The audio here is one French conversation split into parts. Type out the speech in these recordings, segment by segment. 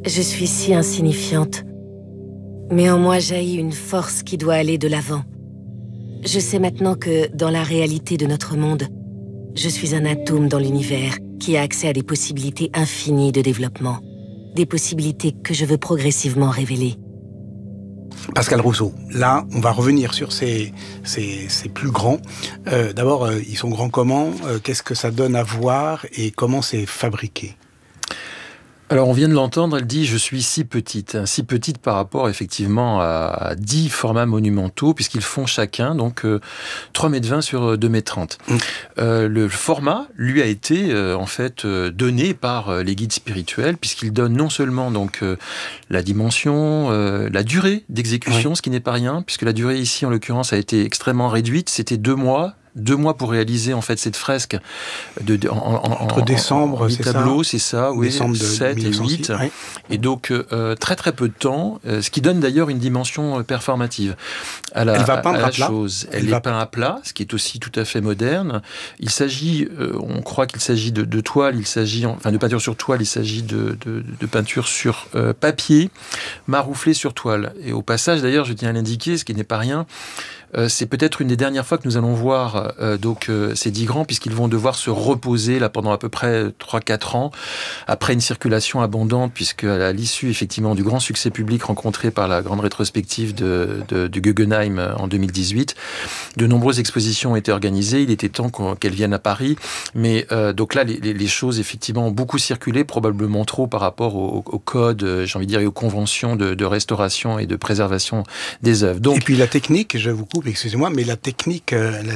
Je suis si insignifiante. Mais en moi jaillit une force qui doit aller de l'avant. Je sais maintenant que, dans la réalité de notre monde, je suis un atome dans l'univers qui a accès à des possibilités infinies de développement. Des possibilités que je veux progressivement révéler. Pascal Rousseau, là, on va revenir sur ces plus grands. D'abord, ils sont grands comment ? Qu'est-ce que ça donne à voir et comment c'est fabriqué ? Alors, on vient de l'entendre, elle dit « Je suis si petite ». Si petite par rapport, effectivement, à 10 formats monumentaux, puisqu'ils font chacun, donc, 3,20 m sur 2,30 m. Le format, lui, a été, en fait, donné par les guides spirituels, puisqu'il donne non seulement, donc, la dimension, la durée d'exécution, ce qui n'est pas rien, puisque la durée ici, en l'occurrence, a été extrêmement réduite. C'était 2 mois. 2 mois pour réaliser en fait cette fresque entre décembre, c'est tableaux, c'est ça, oui, décembre 7 et 8. Oui. Et donc très très peu de temps, ce qui donne d'ailleurs une dimension performative à la, elle va peindre à la à plat. chose. Elle est peinte à plat, ce qui est aussi tout à fait moderne. Il s'agit, on croit qu'il s'agit de toile, il s'agit de peinture sur toile, il s'agit de peinture sur papier, marouflé sur toile. Et au passage d'ailleurs, je tiens à l'indiquer, ce qui n'est pas rien. C'est peut-être une des dernières fois que nous allons voir ces 10 grands, puisqu'ils vont devoir se reposer là pendant à peu près 3-4 ans, après une circulation abondante, puisque à l'issue effectivement du grand succès public rencontré par la grande rétrospective du Guggenheim en 2018, de nombreuses expositions ont été organisées. Il était temps qu'elles viennent à Paris, mais donc là les choses effectivement ont beaucoup circulé, probablement trop par rapport au code, j'ai envie de dire, et aux conventions de restauration et de préservation des œuvres. Donc, et puis la technique, je vous coupe, excusez-moi, mais la technique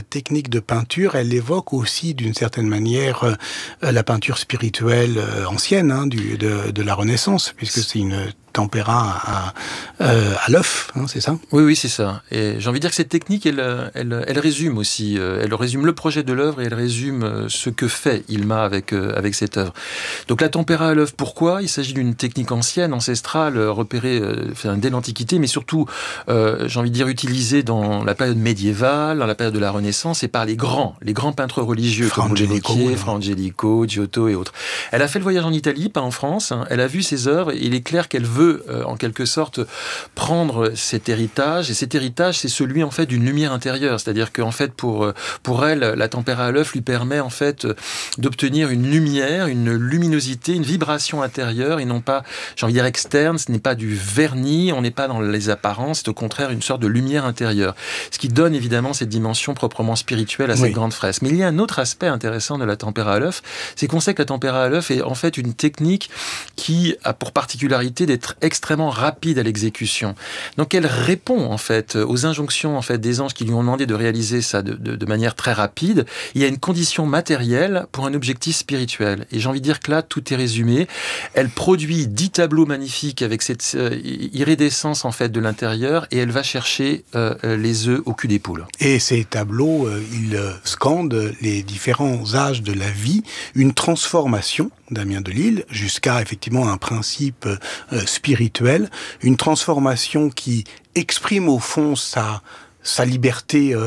de peinture, elle évoque aussi d'une certaine manière la peinture spirituelle ancienne de la Renaissance, puisque c'est une tempéra à l'œuf, c'est ça ? Oui, c'est ça. Et j'ai envie de dire que cette technique, elle résume aussi, elle résume le projet de l'œuvre et elle résume ce que fait Ilma avec cette œuvre. Donc la tempéra à l'œuf, pourquoi ? Il s'agit d'une technique ancienne, ancestrale, repérée dès l'Antiquité, mais surtout, j'ai envie de dire, utilisée dans la période médiévale, dans la période de la Renaissance, et par les grands peintres religieux, comme vous l'évoquiez, Fra Angelico, Giotto et autres. Elle a fait le voyage en Italie, pas en France. Elle a vu ces œuvres et il est clair qu'elle veut en quelque sorte prendre cet héritage, et cet héritage c'est celui en fait d'une lumière intérieure, c'est-à-dire qu'en fait pour elle la tempéra à l'œuf lui permet en fait d'obtenir une lumière, une luminosité, une vibration intérieure et non pas, j'ai envie de dire, externe. Ce n'est pas du vernis, on n'est pas dans les apparences, c'est au contraire une sorte de lumière intérieure, ce qui donne évidemment cette dimension proprement spirituelle à cette grande fresque. Mais il y a un autre aspect intéressant de la tempéra à l'œuf, c'est qu'on sait que la tempéra à l'œuf est en fait une technique qui a pour particularité d'être extrêmement rapide à l'exécution. Donc elle répond en fait aux injonctions en fait des anges qui lui ont demandé de réaliser ça de manière très rapide. Il y a une condition matérielle pour un objectif spirituel. Et j'ai envie de dire que là tout est résumé. Elle produit 10 tableaux magnifiques avec cette iridescence en fait de l'intérieur, et elle va chercher les œufs au cul des poules. Et ces tableaux, ils scandent les différents âges de la vie, une transformation d'Ammien Delille jusqu'à effectivement un principe spirituel, une transformation qui exprime au fond sa liberté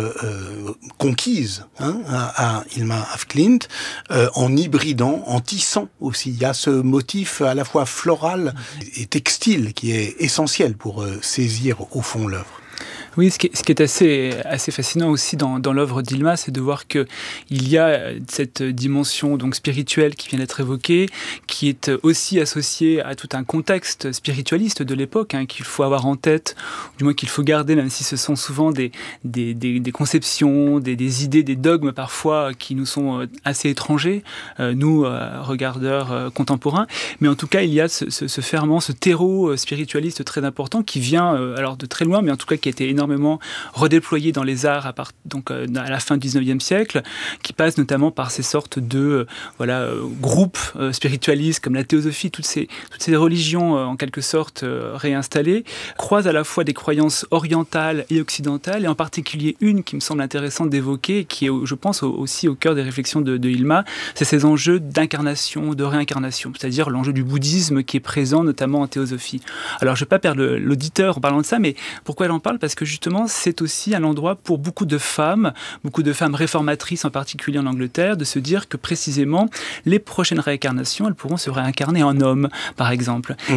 conquise à Ilma af Klint, en hybridant, en tissant aussi. Il y a ce motif à la fois floral et textile qui est essentiel pour saisir au fond l'œuvre. Oui, ce qui est assez fascinant aussi dans l'œuvre d'Ilma, c'est de voir que il y a cette dimension donc spirituelle qui vient d'être évoquée, qui est aussi associée à tout un contexte spiritualiste de l'époque, qu'il faut avoir en tête, ou du moins qu'il faut garder, même si ce sont souvent des conceptions, des idées, des dogmes parfois qui nous sont assez étrangers, nous, regardeurs contemporains. Mais en tout cas, il y a ce ferment, ce terreau spiritualiste très important qui vient alors de très loin, mais en tout cas qui a été énormément redéployé dans les arts à la fin du 19e siècle, qui passe notamment par ces sortes de groupes spiritualistes comme la théosophie, toutes ces religions en quelque sorte réinstallées, croisent à la fois des croyances orientales et occidentales, et en particulier une qui me semble intéressante d'évoquer, qui est, je pense, aussi au cœur des réflexions de Ilma, c'est ces enjeux d'incarnation, de réincarnation, c'est-à-dire l'enjeu du bouddhisme qui est présent notamment en théosophie. Alors je ne vais pas perdre l'auditeur en parlant de ça, mais pourquoi elle en parle ? Parce que justement, c'est aussi un endroit pour beaucoup de femmes réformatrices en particulier en Angleterre, de se dire que précisément, les prochaines réincarnations, elles pourront se réincarner en hommes, par exemple.